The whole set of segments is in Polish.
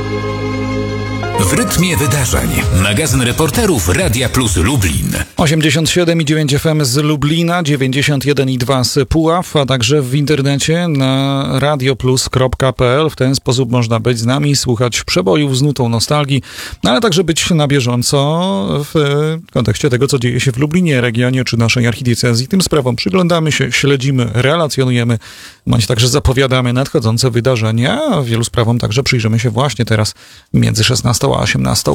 W rytmie wydarzeń. Magazyn reporterów Radia Plus Lublin. 87,9 FM z Lublina, 91,2 z Puław, a także w internecie na radioplus.pl. W ten sposób można być z nami, słuchać przebojów z nutą nostalgii, ale także być na bieżąco w kontekście tego, co dzieje się w Lublinie, regionie czy naszej archidiecezji. Tym sprawom przyglądamy się, śledzimy, relacjonujemy, bądź także zapowiadamy nadchodzące wydarzenia. A wielu sprawom także przyjrzymy się właśnie teraz między 16 a 18.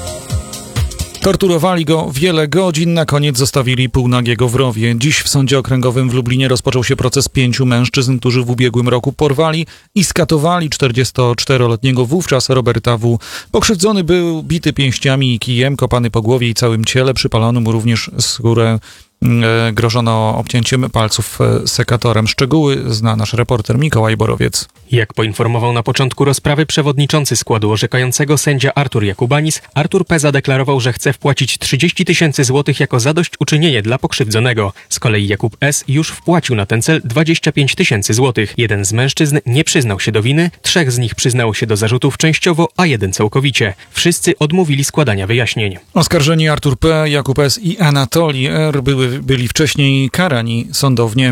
Torturowali go wiele godzin, na koniec zostawili półnagiego w rowie. Dziś w Sądzie Okręgowym w Lublinie rozpoczął się proces 5 mężczyzn, którzy w ubiegłym roku porwali i skatowali 44-letniego wówczas Roberta W. Pokrzywdzony był bity pięściami i kijem, kopany po głowie i całym ciele, przypalono mu również skórę. Grożono obcięciem palców sekatorem. Szczegóły zna nasz reporter Mikołaj Borowiec. Jak poinformował na początku rozprawy przewodniczący składu orzekającego sędzia Artur Jakubanis, Artur P. zadeklarował, że chce wpłacić 30 000 złotych jako zadośćuczynienie dla pokrzywdzonego. Z kolei Jakub S. już wpłacił na ten cel 25 000 złotych. Jeden z mężczyzn nie przyznał się do winy, 3 z nich przyznało się do zarzutów częściowo, a 1 całkowicie. Wszyscy odmówili składania wyjaśnień. Oskarżeni Artur P., Jakub S. i Anatolii R. byli wcześniej karani sądownie.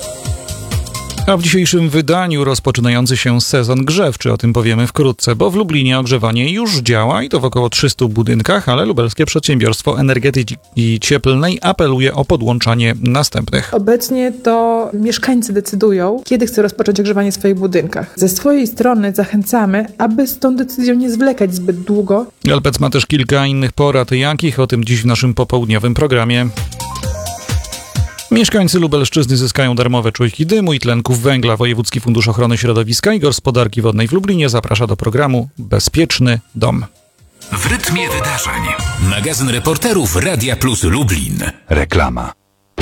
A w dzisiejszym wydaniu rozpoczynający się sezon grzewczy, o tym powiemy wkrótce, bo w Lublinie ogrzewanie już działa i to w około 300 budynkach, ale lubelskie przedsiębiorstwo energetyki cieplnej apeluje o podłączanie następnych. Obecnie to mieszkańcy decydują, kiedy chcą rozpocząć ogrzewanie w swoich budynkach. Ze swojej strony zachęcamy, aby z tą decyzją nie zwlekać zbyt długo. Elpec ma też kilka innych porad, jakich o tym dziś w naszym popołudniowym programie. Mieszkańcy Lubelszczyzny zyskają darmowe czujki dymu i tlenków węgla. Wojewódzki Fundusz Ochrony Środowiska i Gospodarki Wodnej w Lublinie zaprasza do programu Bezpieczny Dom. W rytmie wydarzeń. Magazyn reporterów Radia Plus Lublin. Reklama.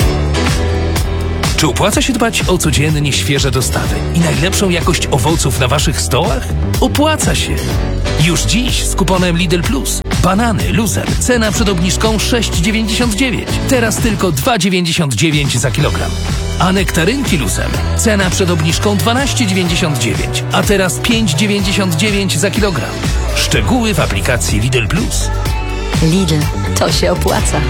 Czy opłaca się dbać o codziennie świeże dostawy i najlepszą jakość owoców na waszych stołach? Opłaca się! Już dziś z kuponem Lidl Plus. Banany Luzer. Cena przed obniżką 6,99. Teraz tylko 2,99 za kilogram. A nektarynki Luzer. Cena przed obniżką 12,99. A teraz 5,99 za kilogram. Szczegóły w aplikacji Lidl Plus. Lidl, to się opłaca.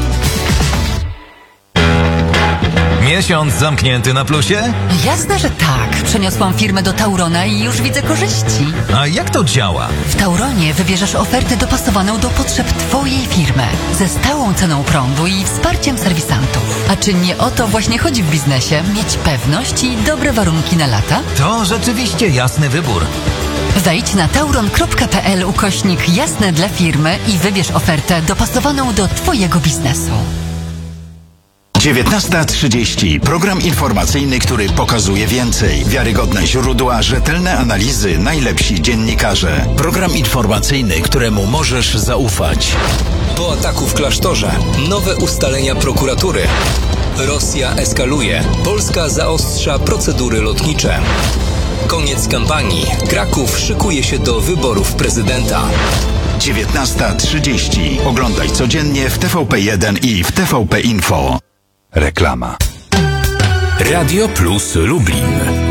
Miesiąc zamknięty na plusie? Jasne, że tak. Przeniosłam firmę do Taurona i już widzę korzyści. A jak to działa? W Tauronie wybierzesz ofertę dopasowaną do potrzeb twojej firmy. Ze stałą ceną prądu i wsparciem serwisantów. A czy nie o to właśnie chodzi w biznesie? Mieć pewność i dobre warunki na lata? To rzeczywiście jasny wybór. Wejdź na tauron.pl/jasne dla firmy i wybierz ofertę dopasowaną do twojego biznesu. 19:30. Program informacyjny, który pokazuje więcej. Wiarygodne źródła, rzetelne analizy, najlepsi dziennikarze. Program informacyjny, któremu możesz zaufać. Po ataku w klasztorze. Nowe ustalenia prokuratury. Rosja eskaluje. Polska zaostrza procedury lotnicze. Koniec kampanii. Kraków szykuje się do wyborów prezydenta. 19:30. Oglądaj codziennie w TVP1 i w TVP Info. Reklama. Radio Plus Lublin.